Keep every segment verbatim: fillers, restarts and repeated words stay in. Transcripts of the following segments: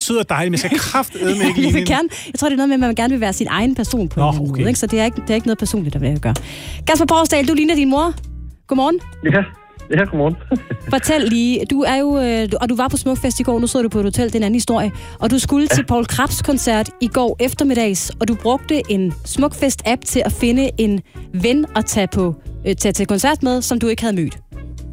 sød og dejlig, men jeg skal kraftedeme ikke jeg, vil gerne, jeg tror, det er noget med, at man gerne vil være sin egen person på Nå, en måde, okay. ikke? Så det er, ikke, det er ikke noget personligt, der vil gøre. Kasper Porsdal, du ligner din mor. Godmorgen. Ja, ja, godmorgen. Fortæl lige, du er jo, og du var på Smukfest i går, nu så du på et hotel, det er en anden historie, og du skulle ja. til Poul Krebs koncert i går eftermiddags, og du brugte en Smukfest-app til at finde en ven at tage, på, øh, tage til koncert med, som du ikke havde mødt.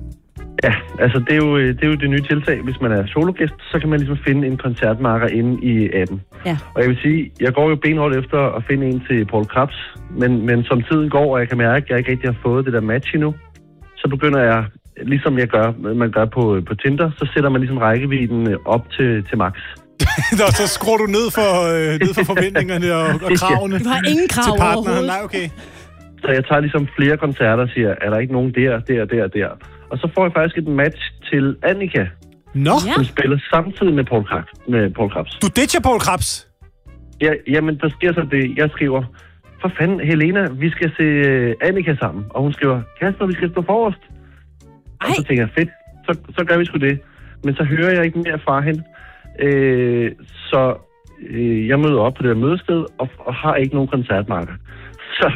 Ja, altså det er, jo, det er jo det nye tiltag. Hvis man er sologæst, så kan man ligesom finde en koncertmarker inde i appen. Ja. Og jeg vil sige, jeg går jo benhårdt efter at finde en til Poul Krebs, men, men som tiden går, og jeg kan mærke, at jeg ikke rigtig har fået det der match endnu, så begynder jeg, ligesom jeg gør, man gør på, på Tinder, så sætter man ligesom rækkevidden op til, til max. Og så skruer du ned for, øh, ned for forventningerne og, og kravene. Du har ingen krav til partneren. overhovedet. Nej, okay. Så jeg tager ligesom flere koncerter og siger, er der ikke nogen der, der, der, der. Og så får jeg faktisk et match til Annika, Nå, Ja. som spiller samtidig med Poul Krebs. Med Poul Krebs. du ditcher Poul Krebs. Ja, jamen, der sker så det, jeg skriver, for fanden, Helena, vi skal se uh, Annika sammen. Og hun skriver, Kasper, vi skal stå forrest. Og så Ej. tænker jeg, fedt, så, så gør vi sgu det. Men så hører jeg ikke mere fra hende. Øh, så øh, jeg møder op på det her mødested, og, og har ikke nogen koncertmarker. Så,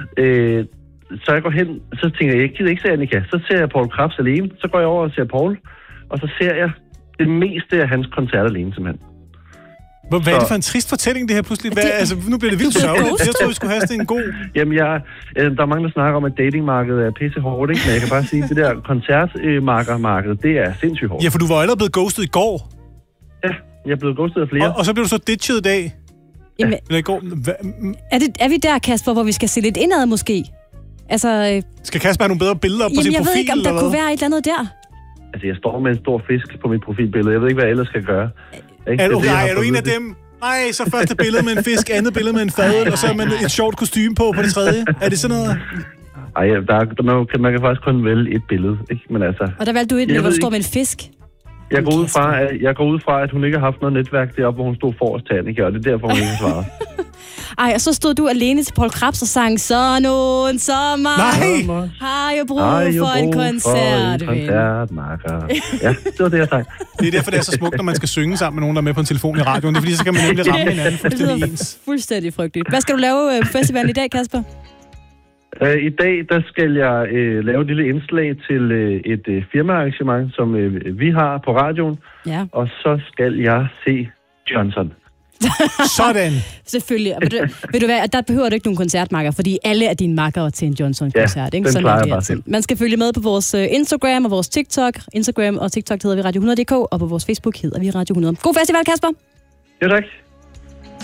øh, så jeg går hen, så tænker jeg, jeg gider ikke se Annika. Så ser jeg Poul Krebs alene, så går jeg over og ser Poul, og så ser jeg det meste af hans koncert alene, simpelthen. Hvad, hvad er det Så- for en trist fortælling, det her pludselig? Hvad, Det- altså, nu bliver det vildt Du bliver sørgeligt. ghostet. Jeg troede, vi skulle have sådan en god... Jamen, jeg, øh, der er mange, der snakker om, at datingmarkedet er pisse hårdt, ikke? Men jeg kan bare sige, at det der koncertmarkermarked, det er sindssygt hårdt. Ja, for du var allerede blevet ghostet i går, Ja, jeg er blevet ghostet af flere. og, og så blev du så ditchet i dag. Jamen, Eller i går. Hva, er, det, er vi der, Kasper, hvor vi skal se lidt indad måske? Altså, øh, skal Kasper have nogle bedre billeder på jamen, sin jeg profil? ved ikke, om der eller kunne hvad? være et eller andet der. Altså, jeg står med en stor fisk på mit profilbillede. Jeg ved ikke, hvad jeg ellers skal gøre. Ikke? Er du, Det det, jeg nej, har er du fået en af at vide. dem? Nej, så første billede med en fisk, andet billede med en fadøl, og så med et sjovt kostume på på det tredje. Er det sådan noget? Ej, ja, der, er- der, man, kan, man kan faktisk kun vælge et billede, ikke? Men altså, Og der valgte du et, Jeg hvor du ved står ikke. med en fisk. jeg går, ud fra, at, jeg går ud fra, at hun ikke har haft noget netværk deroppe, hvor hun stod forrest til Annika, og det er derfor, hun ikke har svaret. Ej, og så stod du alene til Poul Krebs og sang, så nogen som mig Nej! har jo brug Har jo for en brug koncert. for en koncertmarker. Ja, det var det, jeg sagde. Det er derfor, det er så smukt, når man skal synge sammen med nogen, der er med på en telefon i radioen. Det er fordi, så kan man nemlig ramme hinanden Det fuldstændig lyder ens. fuldstændig frygteligt. Hvad skal du lave øh, på festivalen i dag, Kasper? Uh, I dag, der skal jeg uh, lave et lille indslag til uh, et uh, firmaarrangement, som uh, vi har på radioen. Ja, Og så skal jeg se Johnson. Sådan. selvfølgelig. Og Ved du, ved du hvad, der behøver du ikke nogen koncertmarker, fordi alle er dine makkere til en Johnson-koncert. Ja, ikke? den Sådan klarer er jeg det bare altid. selv. Man skal følge med på vores øh, Instagram og vores TikTok. Instagram og TikTok hedder vi Radio hundrede punktum d k, og på vores Facebook hedder vi Radio hundrede. God festival, Kasper! Ja, tak.